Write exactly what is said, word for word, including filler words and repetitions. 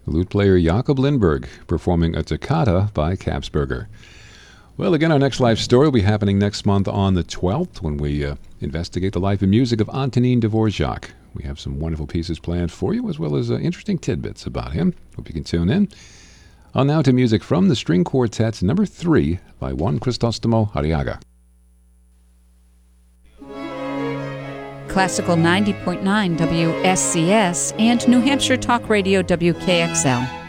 lute player Jakob Lindberg performing a toccata by Kapsberger. Well, again, our next life story will be happening next month on the twelfth when we uh, investigate the life and music of Antonin Dvorak. We have some wonderful pieces planned for you, as well as uh, interesting tidbits about him. Hope you can tune in. On now to music from the String Quartet number three by Juan Crisostomo Arriaga. Classical ninety point nine W S C S and New Hampshire Talk Radio W K X L.